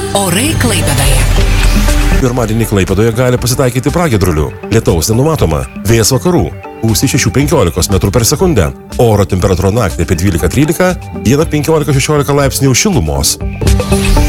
Orai Klaipėdoje. Pirmadienį Klaipėdoje gali pasitaikyti pragiedrulių. Lietaus nenumatoma. Vėjas vakarų. Gūsiai 6–15 metrų per sekundę. Oro temperatūra naktį apie 12–13, dieną 15–16 laipsnių šilumos.